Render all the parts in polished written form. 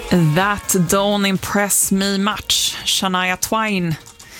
That don't impress me much. Shania Twain.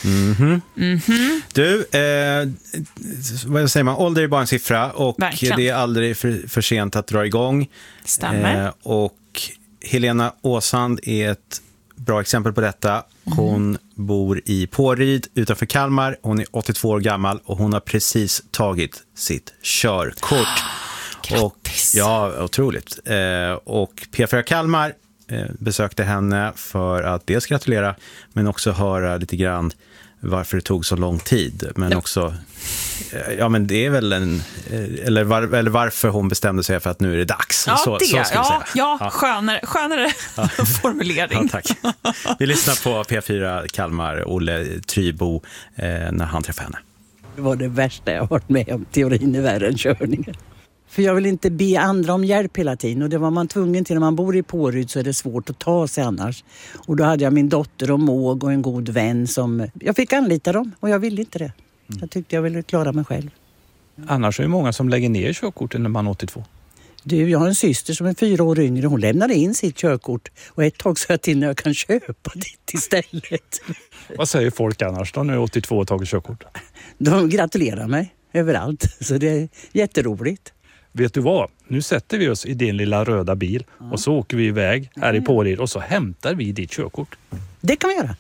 Du, vad säger man? Ålder är bara en siffra och verkligen. Det är aldrig för sent att dra igång. Stämmer. Och Helena Åsand är ett bra exempel på detta. Hon bor i Påryd utanför Kalmar. Hon är 82 år gammal och hon har precis tagit sitt körkort. Grattis. Ja, otroligt. Och P4 Kalmar besökte henne för att dels gratulera men också höra lite grann varför det tog så lång tid. Men också, ja men det är väl eller varför hon bestämde sig för att nu är det dags. Ja, så ska vi säga. Ja. Skönare formulering. Ja, tack. Vi lyssnar på P4 Kalmar, Olle Trybo, när han träffade henne. Det var det värsta jag varit med om. Teorin är värre än körningen. För jag vill inte be andra om hjälp hela tiden. Och det var man tvungen till när man bor i Påryd, så är det svårt att ta sig annars. Och då hade jag min dotter och måg och en god vän som... Jag fick anlita dem och jag ville inte det. Jag tyckte jag ville klara mig själv. Annars är det många som lägger ner körkorten när man är 82. Du, jag har en syster som är 4 år yngre. Hon lämnade in sitt körkort. Och ett tag sa jag till när jag kan köpa det istället. Vad säger folk annars då när du är 82 och tagit körkort? De gratulerar mig överallt. Så det är jätteroligt. Vet du vad? Nu sätter vi oss i din lilla röda bil och så åker vi iväg här i Påryd och så hämtar vi ditt körkort. Det kan vi göra.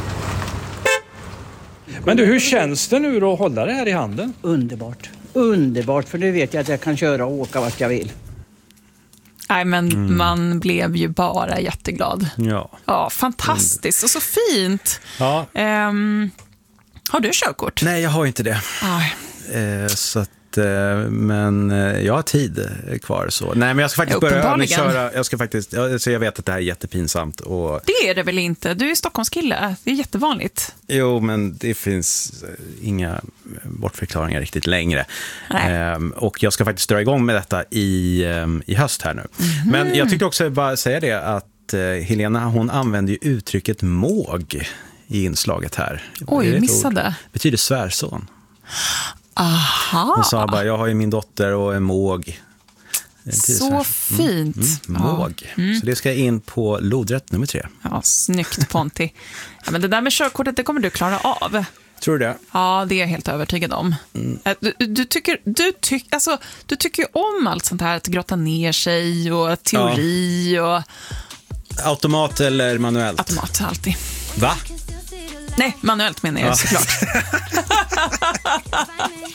Men du, hur känns det nu då att hålla det här i handen? Underbart. Underbart, för nu vet jag att jag kan köra och åka vart jag vill. Nej, men man blev ju bara jätteglad. Ja, fantastiskt och så fint. Ja. Har du körkort? Nej, jag har inte det. Så att, men jag har tid kvar så. Nej, men jag ska faktiskt börja köra. Jag ska faktiskt, så jag vet att det här är jättepinsamt och... Det är det väl inte? Du är Stockholmskille. Det är jättevanligt. Jo, men det finns inga bortförklaringar riktigt längre. Och jag ska faktiskt dra igång med detta i höst här nu. Men jag tyckte också bara säga det att Helena, hon använder ju uttrycket måg i inslaget här. Oj, missade. Betyder svärson. Aha. Hon sa bara, jag har ju min dotter och en måg. Så fint. Måg. Så det ska in på lodrätt nummer 3. Ja, snyggt Ponti. Ja, men det där med körkortet, det kommer du klara av. Tror du det? Ja, det är jag helt övertygad om. Du tycker ju om allt sånt här, att grotta ner sig och teori och... Automat eller manuellt? Automat, alltid. Va? Nej, manuellt menar jag såklart.